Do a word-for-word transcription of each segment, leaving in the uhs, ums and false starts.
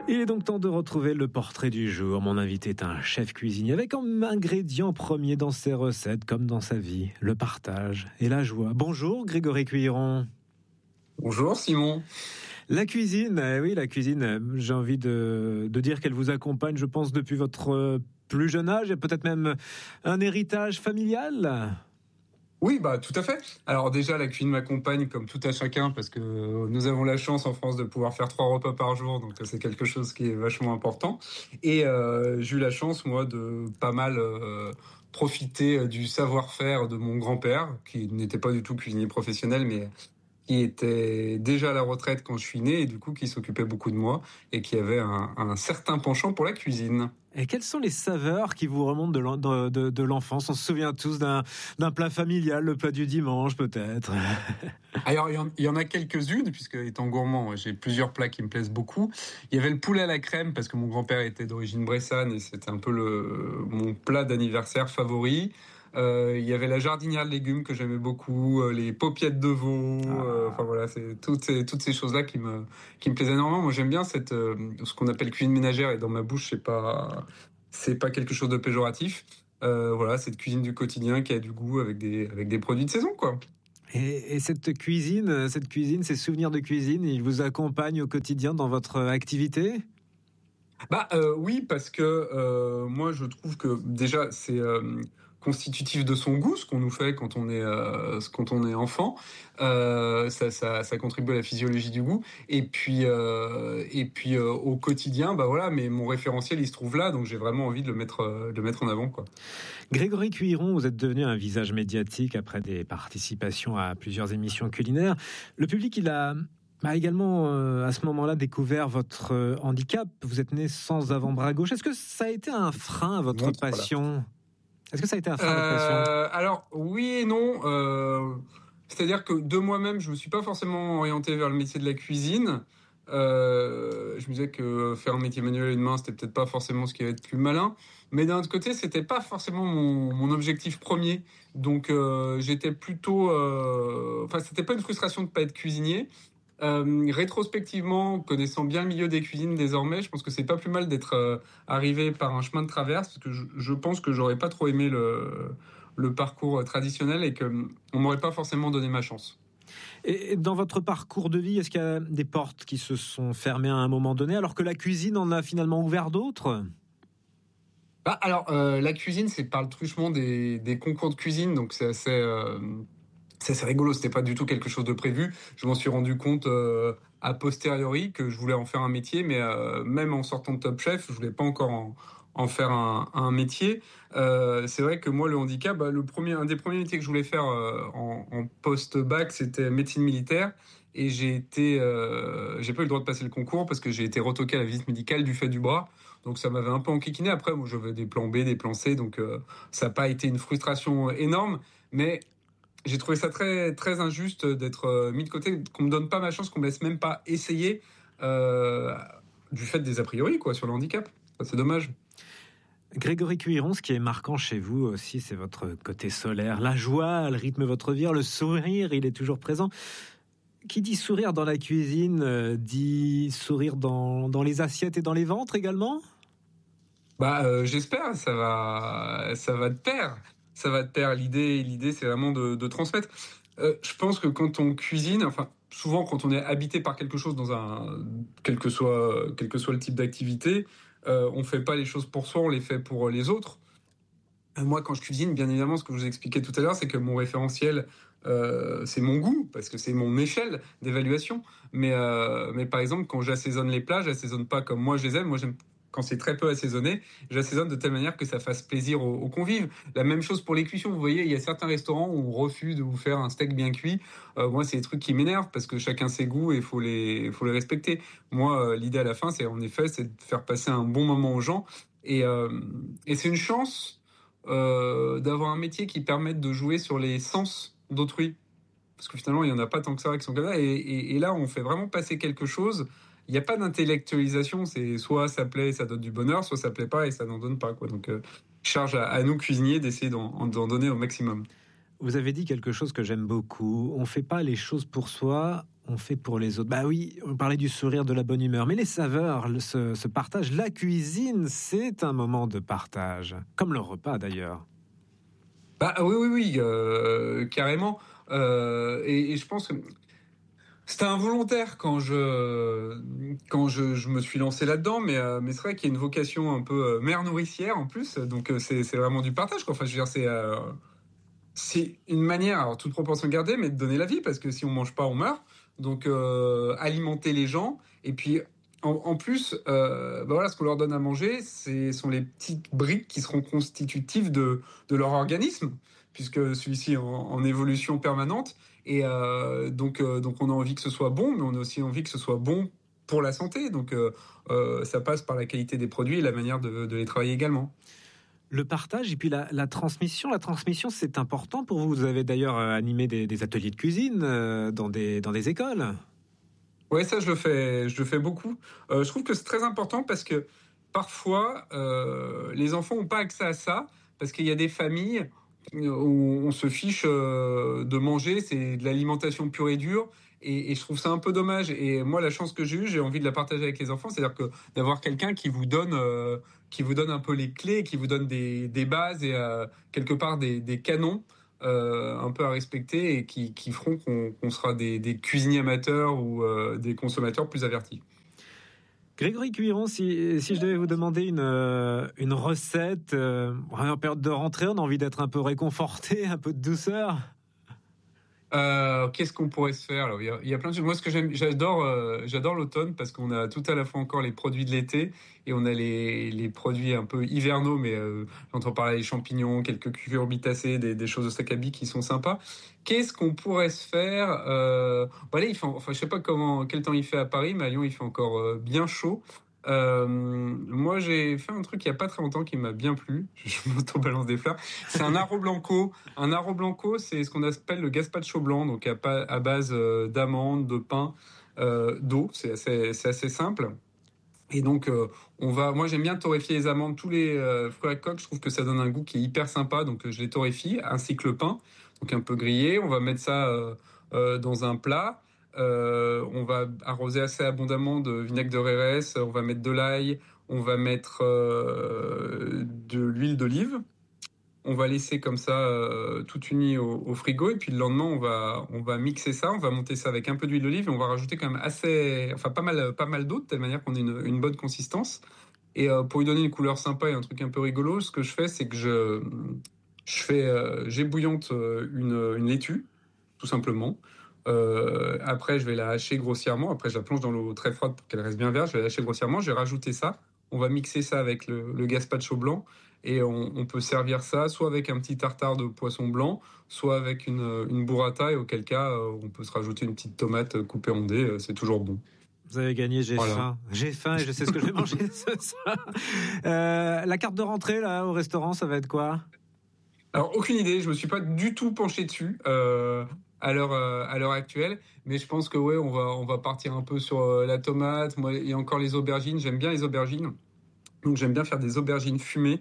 Il est donc temps de retrouver le portrait du jour. Mon invité est un chef cuisinier avec comme ingrédient premier dans ses recettes, comme dans sa vie, le partage et la joie. Bonjour Grégory Cuiron. Bonjour Simon. La cuisine, eh oui la cuisine, j'ai envie de, de dire qu'elle vous accompagne, je pense, depuis votre plus jeune âge et peut-être même un héritage familial. Oui, bah tout à fait. Alors déjà, la cuisine m'accompagne comme tout à chacun parce que nous avons la chance en France de pouvoir faire trois repas par jour, donc c'est quelque chose qui est vachement important. Et euh, j'ai eu la chance, moi, de pas mal euh, profiter du savoir-faire de mon grand-père, qui n'était pas du tout cuisinier professionnel, mais qui était déjà à la retraite quand je suis né et du coup qui s'occupait beaucoup de moi et qui avait un, un certain penchant pour la cuisine. Et quelles sont les saveurs qui vous remontent de, l'en, de, de, de l'enfance ? On se souvient tous d'un, d'un plat familial, le plat du dimanche peut-être. Alors il y, en, il y en a quelques-unes, puisque étant gourmand, j'ai plusieurs plats qui me plaisent beaucoup. Il y avait le poulet à la crème, parce que mon grand-père était d'origine bressane et c'était un peu le, mon plat d'anniversaire favori. Euh, il y avait la jardinière de légumes que j'aimais beaucoup, euh, les paupiettes de veau, euh, enfin voilà, c'est toutes ces toutes ces choses-là qui me qui me plaisaient énormément. Moi, j'aime bien cette euh, ce qu'on appelle cuisine ménagère et dans ma bouche, c'est pas c'est pas quelque chose de péjoratif. Euh, voilà, cette cuisine du quotidien qui a du goût avec des avec des produits de saison, quoi. Et, et cette cuisine, cette cuisine, ces souvenirs de cuisine, ils vous accompagnent au quotidien dans votre activité ? Bah euh, oui, parce que euh, moi je trouve que déjà c'est euh, constitutif de son goût, ce qu'on nous fait quand on est euh, quand on est enfant. Euh, ça, ça, ça contribue à la physiologie du goût. Et puis euh, et puis euh, au quotidien, bah voilà. Mais mon référentiel il se trouve là, donc j'ai vraiment envie de le mettre euh, de le mettre en avant, quoi. Grégory Cuiron, vous êtes devenu un visage médiatique après des participations à plusieurs émissions culinaires. Le public, il a a également, euh, à ce moment-là, découvert votre euh, handicap. Vous êtes né sans avant-bras gauche. Est-ce que ça a été un frein à votre Montre, passion ? Voilà. Est-ce que ça a été un frein euh, à votre passion ? Alors, oui et non. Euh, c'est-à-dire que de moi-même, je me suis pas forcément orienté vers le métier de la cuisine. Euh, je me disais que faire un métier manuel à une main, c'était peut-être pas forcément ce qui allait être plus malin. Mais d'un autre côté, c'était pas forcément mon, mon objectif premier. Donc, euh, j'étais plutôt... Euh, enfin, c'était pas une frustration de pas être cuisinier. Euh, rétrospectivement, connaissant bien le milieu des cuisines désormais, je pense que c'est pas plus mal d'être euh, arrivé par un chemin de traverse, parce que je, je pense que j'aurais pas trop aimé le, le parcours traditionnel et que on m'aurait pas forcément donné ma chance. Et dans votre parcours de vie, est-ce qu'il y a des portes qui se sont fermées à un moment donné, alors que la cuisine en a finalement ouvert d'autres ? Bah, alors, euh, la cuisine, c'est par le truchement des, des concours de cuisine, donc c'est assez... Euh, C'est assez rigolo, c'était pas du tout quelque chose de prévu. Je m'en suis rendu compte euh, a posteriori que je voulais en faire un métier, mais euh, même en sortant de Top Chef, je voulais pas encore en, en faire un, un métier. Euh, c'est vrai que moi, le handicap, bah, le premier, un des premiers métiers que je voulais faire euh, en, en post-bac, c'était médecine militaire. Et j'ai été, euh, j'ai pas eu le droit de passer le concours parce que j'ai été retoqué à la visite médicale du fait du bras. Donc ça m'avait un peu enquiquiné. Après, moi, j'avais des plans B, des plans C, donc euh, ça n'a pas été une frustration énorme, mais j'ai trouvé ça très très injuste d'être mis de côté, qu'on me donne pas ma chance, qu'on me laisse même pas essayer euh, du fait des a priori quoi sur le handicap. C'est dommage. Grégory Cuiron, ce qui est marquant chez vous aussi, c'est votre côté solaire. La joie, elle rythme votre vie, le sourire, il est toujours présent. Qui dit sourire dans la cuisine, euh, dit sourire dans, dans les assiettes et dans les ventres également ? Bah euh, j'espère, ça va ça va de pair. Ça va de pair. L'idée, l'idée, c'est vraiment de, de transmettre. Euh, je pense que quand on cuisine, enfin, souvent quand on est habité par quelque chose dans un, quel que soit, quel que soit le type d'activité, euh, on fait pas les choses pour soi, on les fait pour les autres. Euh, Moi, quand je cuisine, bien évidemment, ce que je vous expliquais tout à l'heure, c'est que mon référentiel, euh, c'est mon goût, parce que c'est mon échelle d'évaluation. Mais, euh, mais par exemple, quand j'assaisonne les plats, j'assaisonne pas comme moi je les aime. Moi, j'aime quand c'est très peu assaisonné, j'assaisonne de telle manière que ça fasse plaisir aux, aux convives. La même chose pour les cuissons. Vous voyez, il y a certains restaurants où on refuse de vous faire un steak bien cuit. Euh, moi, c'est des trucs qui m'énervent parce que chacun ses goûts et faut les, faut les respecter. Moi, euh, l'idée à la fin, c'est en effet, c'est de faire passer un bon moment aux gens. Et, euh, et c'est une chance euh, d'avoir un métier qui permette de jouer sur les sens d'autrui. Parce que finalement, il n'y en a pas tant que ça qui sont comme ça. Et, et, et là, on fait vraiment passer quelque chose. Il n'y a pas d'intellectualisation. C'est soit ça plaît et ça donne du bonheur, soit ça plaît pas et ça n'en donne pas, quoi. Donc, euh, charge à, à nous, cuisiniers, d'essayer d'en, d'en donner au maximum. Vous avez dit quelque chose que j'aime beaucoup. On ne fait pas les choses pour soi, on qu'on fait pour les autres. Bah oui, on parlait du sourire, de la bonne humeur, mais les saveurs, le, ce, ce partage, la cuisine, c'est un moment de partage, comme le repas d'ailleurs. Bah oui, oui, oui, euh, carrément. Euh, et, et je pense que c'était involontaire quand je quand je, je me suis lancé là-dedans, mais euh, mais c'est vrai qu'il y a une vocation un peu euh, mère nourricière en plus, donc euh, c'est c'est vraiment du partage, quoi. Enfin, je veux dire, c'est euh, c'est une manière, alors toute proportion gardée, mais de donner la vie, parce que si on mange pas, on meurt. Donc euh, alimenter les gens, et puis en, en plus, euh, bah voilà, ce qu'on leur donne à manger, ce sont les petites briques qui seront constitutives de, de leur organisme, puisque celui-ci est en, en évolution permanente. Et euh, donc, euh, donc on a envie que ce soit bon, mais on a aussi envie que ce soit bon pour la santé. Donc euh, euh, ça passe par la qualité des produits et la manière de, de les travailler également. Le partage et puis la, la transmission. La transmission, c'est important pour vous. Vous avez d'ailleurs euh, animé des, des ateliers de cuisine euh, dans, des, dans des écoles. Ouais, ça, je le fais, je le fais beaucoup. Euh, je trouve que c'est très important parce que parfois, euh, les enfants n'ont pas accès à ça, parce qu'il y a des familles où on se fiche euh, de manger, c'est de l'alimentation pure et dure, et, et je trouve ça un peu dommage. Et moi, la chance que j'ai eue, j'ai envie de la partager avec les enfants, c'est-à-dire que d'avoir quelqu'un qui vous donne, euh, qui vous donne un peu les clés, qui vous donne des, des bases et euh, quelque part des, des canons euh, un peu à respecter et qui, qui feront qu'on, qu'on sera des, des cuisiniers amateurs ou euh, des consommateurs plus avertis. Grégory Cuiron, si, si je devais vous demander une, euh, une recette, euh, en période de rentrée, on a envie d'être un peu réconforté, un peu de douceur. Euh, qu'est-ce qu'on pourrait se faire alors, il, y a, il y a plein de choses. Moi, ce que j'aime, j'adore, euh, j'adore l'automne parce qu'on a tout à la fois encore les produits de l'été et on a les, les produits un peu hivernaux, mais euh, j'entends parler des champignons, quelques cucurbitacées, des, des choses au sakabi qui sont sympas. Qu'est-ce qu'on pourrait se faire euh, bon, là, il fait, enfin, je sais pas comment, quel temps il fait à Paris, mais à Lyon, il fait encore euh, bien chaud. Euh, moi, j'ai fait un truc il y a pas très longtemps qui m'a bien plu. Je m'auto-balance des fleurs. C'est un arro blanco. Un arro blanco, c'est ce qu'on appelle le gazpacho blanc, donc à, à base euh, d'amandes, de pain, euh, d'eau. C'est assez, c'est assez simple. Et donc, euh, on va. Moi, j'aime bien torréfier les amandes, tous les euh, fruits à coque. Je trouve que ça donne un goût qui est hyper sympa. Donc, euh, je les torréfie, ainsi que le pain, donc un peu grillé. On va mettre ça euh, euh, dans un plat. Euh, on va arroser assez abondamment de vinaigre de Rérès. On va mettre de l'ail. On va mettre euh, de l'huile d'olive. On va laisser comme ça euh, tout uni au, au frigo et puis le lendemain on va on va mixer ça, on va monter ça avec un peu d'huile d'olive et on va rajouter quand même assez, enfin pas mal pas mal d'eau de telle manière qu'on ait une, une bonne consistance. Et euh, pour lui donner une couleur sympa et un truc un peu rigolo, ce que je fais c'est que je je fais euh, j'ébouillante une, une laitue tout simplement. Euh, après je vais la hacher grossièrement. Après je la plonge dans l'eau très froide pour qu'elle reste bien verte. Je vais la hacher grossièrement. Je vais rajouter ça. On va mixer ça avec le, le gazpacho blanc. Et on, on peut servir ça soit avec un petit tartare de poisson blanc, soit avec une, une burrata, et auquel cas, euh, on peut se rajouter une petite tomate coupée en dés, euh, c'est toujours bon. Vous avez gagné, j'ai voilà. faim. J'ai faim et je sais ce que je vais manger ce soir. Euh, la carte de rentrée, là, au restaurant, ça va être quoi ? Alors, aucune idée, je me suis pas du tout penché dessus euh, à l'heure euh, à l'heure actuelle, mais je pense que ouais, on va on va partir un peu sur euh, la tomate. Moi, il y a encore les aubergines, j'aime bien les aubergines, donc j'aime bien faire des aubergines fumées.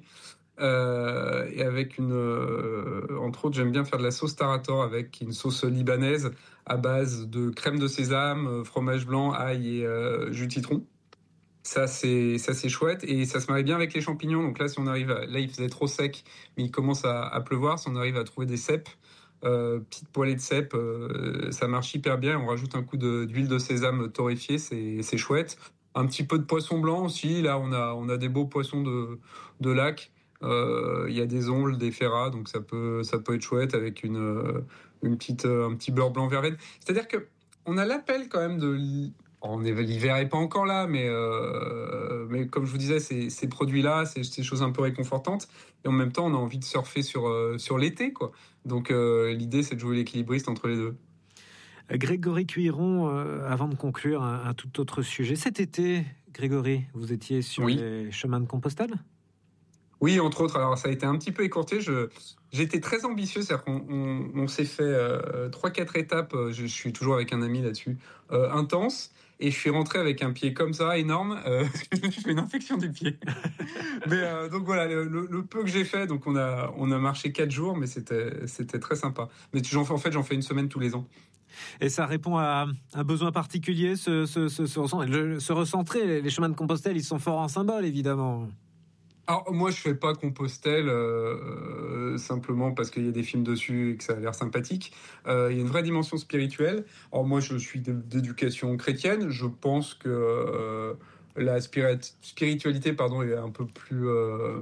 Euh, et avec une, euh, entre autres, j'aime bien faire de la sauce tarator avec une sauce libanaise à base de crème de sésame, fromage blanc, ail et euh, jus de citron. Ça c'est ça c'est chouette et ça se marie bien avec les champignons. Donc là, si on arrive, à, là il faisait trop sec, mais il commence à, à pleuvoir. Si on arrive à trouver des cèpes, euh, petites poêlées de cèpes, euh, ça marche hyper bien. On rajoute un coup de, d'huile de sésame torréfiée, c'est c'est chouette. Un petit peu de poisson blanc aussi. Là, on a on a des beaux poissons de de lac. Il euh, y a des ongles, des ferrats, donc ça peut, ça peut être chouette avec une, une petite, un petit beurre blanc verveine. C'est-à-dire que on a l'appel quand même de, on est, l'hiver est pas encore là, mais euh, mais comme je vous disais, ces, ces produits-là, ces, ces choses un peu réconfortantes, et en même temps, on a envie de surfer sur euh, sur l'été, quoi. Donc euh, l'idée, c'est de jouer l'équilibriste entre les deux. Grégory Cuiron, euh, avant de conclure, un, un tout autre sujet. Cet été, Grégory, vous étiez sur oui. les chemins de Compostelle ? Oui, entre autres. Alors, ça a été un petit peu écourté. Je, j'étais très ambitieux. C'est-à-dire qu'on on, on s'est fait euh, trois, quatre étapes. Je, je suis toujours avec un ami là-dessus. Euh, intense. Et je suis rentré avec un pied comme ça, énorme. Euh, je me suis fait une infection du pied. mais euh, donc voilà, le, le, le peu que j'ai fait. Donc on a, on a marché quatre jours, mais c'était, c'était très sympa. Mais j'en fais, en fait, j'en fais une semaine tous les ans. Et ça répond à un besoin particulier, se, se, se, se, se recentrer. Les chemins de Compostelle, ils sont forts en symbole, évidemment. Alors moi je fais pas Compostelle euh, euh, simplement parce qu'il y a des films dessus et que ça a l'air sympathique. Euh, il y a une vraie dimension spirituelle. Alors moi je suis d'éducation chrétienne. Je pense que euh, la spiritualité pardon est un peu plus euh,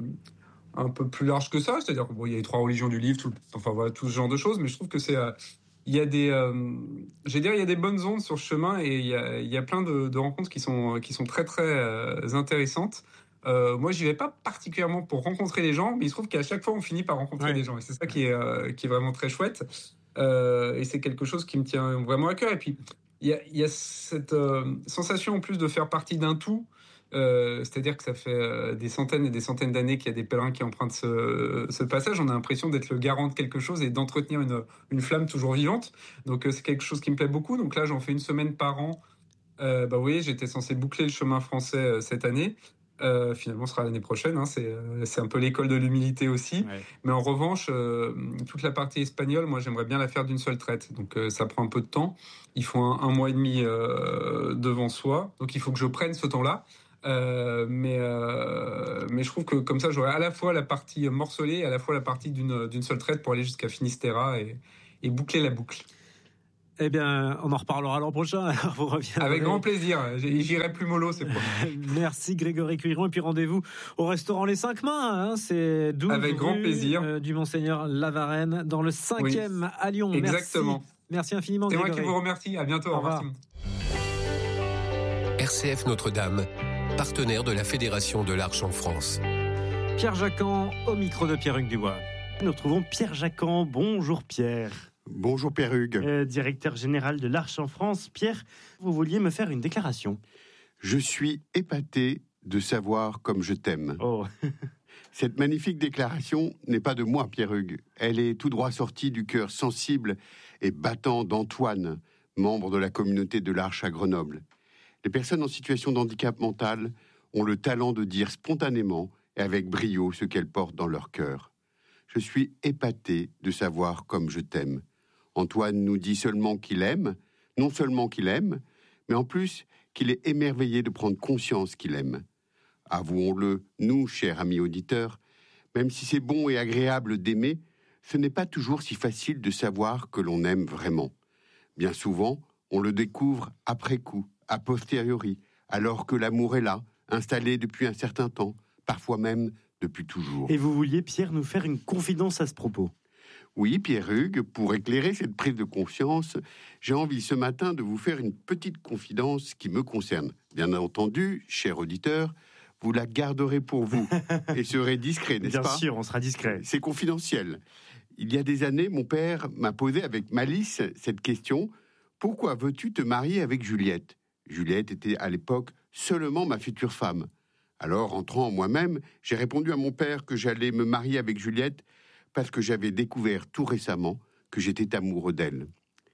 un peu plus large que ça. C'est-à-dire qu'il bon, y a les trois religions du livre, tout, enfin voilà tout ce genre de choses. Mais je trouve que c'est euh, il y a des euh, j'ai dire il y a des bonnes ondes sur ce chemin et il y a, il y a plein de, de rencontres qui sont qui sont très très euh, intéressantes. Euh, moi, j'y vais pas particulièrement pour rencontrer les gens, mais il se trouve qu'à chaque fois, on finit par rencontrer ouais. des gens. Et c'est ça qui est, euh, qui est vraiment très chouette. Euh, et c'est quelque chose qui me tient vraiment à cœur. Et puis, il y a, y a cette euh, sensation en plus de faire partie d'un tout. Euh, c'est-à-dire que ça fait euh, des centaines et des centaines d'années qu'il y a des pèlerins qui empruntent ce, ce passage. On a l'impression d'être le garant de quelque chose et d'entretenir une, une flamme toujours vivante. Donc, euh, c'est quelque chose qui me plaît beaucoup. Donc là, j'en fais une semaine par an. Euh, bah oui, j'étais censé boucler le chemin français euh, cette année. Euh, finalement, ce sera l'année prochaine. Hein, c'est, euh, c'est un peu l'école de l'humilité aussi. Ouais. Mais en revanche, euh, toute la partie espagnole, moi, j'aimerais bien la faire d'une seule traite. Donc, euh, ça prend un peu de temps. Il faut un, un mois et demi euh, devant soi. Donc, il faut que je prenne ce temps-là. Euh, mais, euh, mais je trouve que comme ça, j'aurai à la fois la partie morcelée et à la fois la partie d'une, d'une seule traite pour aller jusqu'à Finistère et, et boucler la boucle. Eh bien, on en reparlera l'an prochain. Vous reviendrez. Avec grand plaisir. J'irai plus mollo, c'est promis. Merci Grégory Cuiron. Et puis rendez-vous au restaurant Les Cinq Mains. Hein. C'est douze Avec grand rue, plaisir. Euh, du Monseigneur Lavarenne, dans le cinquième oui. à Lyon. Exactement. Merci, Merci infiniment, c'est Grégory. C'est moi qui vous remercie. À bientôt. Au revoir. R C F Notre-Dame, partenaire de la Fédération de l'Arche en France. Pierre Jacquan, au micro de Pierre-Hugues Dubois. Nous retrouvons Pierre Jacquan. Bonjour Pierre. Bonjour Pierre-Hugues. Euh, directeur général de l'Arche en France. Pierre, vous vouliez me faire une déclaration. Je suis épaté de savoir comme je t'aime. Oh. Cette magnifique déclaration n'est pas de moi, Pierre-Hugues. Elle est tout droit sortie du cœur sensible et battant d'Antoine, membre de la communauté de l'Arche à Grenoble. Les personnes en situation de handicap mental ont le talent de dire spontanément et avec brio ce qu'elles portent dans leur cœur. Je suis épaté de savoir comme je t'aime. Antoine nous dit seulement qu'il aime, non seulement qu'il aime, mais en plus qu'il est émerveillé de prendre conscience qu'il aime. Avouons-le, nous, chers amis auditeurs, même si c'est bon et agréable d'aimer, ce n'est pas toujours si facile de savoir que l'on aime vraiment. Bien souvent, on le découvre après coup, a posteriori, alors que l'amour est là, installé depuis un certain temps, parfois même depuis toujours. Et vous vouliez, Pierre, nous faire une confidence à ce propos ? Oui, Pierre-Hugues, pour éclairer cette prise de conscience, j'ai envie ce matin de vous faire une petite confidence qui me concerne. Bien entendu, cher auditeur, vous la garderez pour vous et serez discret, n'est-ce Bien pas ? Bien sûr, on sera discret. C'est confidentiel. Il y a des années, mon père m'a posé avec malice cette question : pourquoi veux-tu te marier avec Juliette ? Juliette était à l'époque seulement ma future femme. Alors, entrant en moi-même, j'ai répondu à mon père que j'allais me marier avec Juliette parce que j'avais découvert tout récemment que j'étais amoureux d'elle.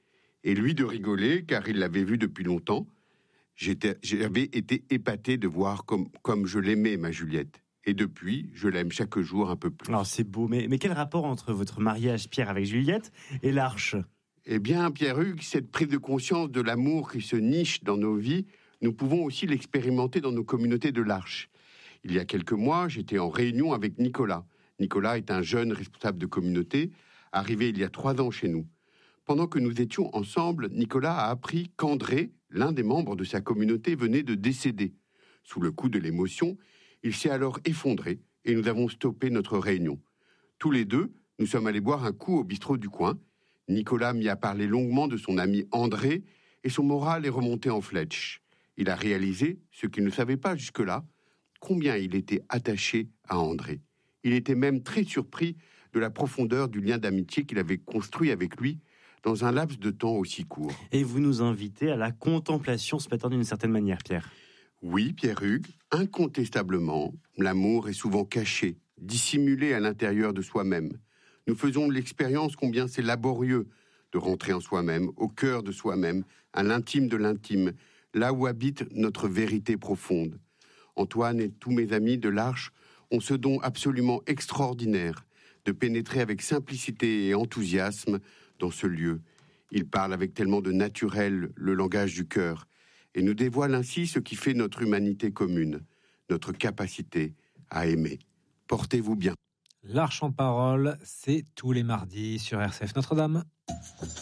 Et lui de rigoler, car il l'avait vue depuis longtemps. J'étais, j'avais été épaté de voir comme, comme je l'aimais, ma Juliette. Et depuis, je l'aime chaque jour un peu plus. Alors c'est beau, mais, mais quel rapport entre votre mariage, Pierre, avec Juliette et l'Arche ? Eh bien, Pierre-Hugues, cette prise de conscience de l'amour qui se niche dans nos vies, nous pouvons aussi l'expérimenter dans nos communautés de l'Arche. Il y a quelques mois, j'étais en réunion avec Nicolas. Nicolas est un jeune responsable de communauté, arrivé il y a trois ans chez nous. Pendant que nous étions ensemble, Nicolas a appris qu'André, l'un des membres de sa communauté, venait de décéder. Sous le coup de l'émotion, il s'est alors effondré et nous avons stoppé notre réunion. Tous les deux, nous sommes allés boire un coup au bistrot du coin. Nicolas m'y a parlé longuement de son ami André et son moral est remonté en flèche. Il a réalisé, ce qu'il ne savait pas jusque-là, combien il était attaché à André. Il était même très surpris de la profondeur du lien d'amitié qu'il avait construit avec lui dans un laps de temps aussi court. Et vous nous invitez à la contemplation ce matin d'une certaine manière, Pierre ? Oui, Pierre-Hugues, incontestablement, l'amour est souvent caché, dissimulé à l'intérieur de soi-même. Nous faisons l'expérience combien c'est laborieux de rentrer en soi-même, au cœur de soi-même, à l'intime de l'intime, là où habite notre vérité profonde. Antoine et tous mes amis de l'Arche ont ce don absolument extraordinaire de pénétrer avec simplicité et enthousiasme dans ce lieu. Ils parlent avec tellement de naturel le langage du cœur et nous dévoilent ainsi ce qui fait notre humanité commune, notre capacité à aimer. Portez-vous bien. L'Arche en parole, c'est tous les mardis sur R C F Notre-Dame.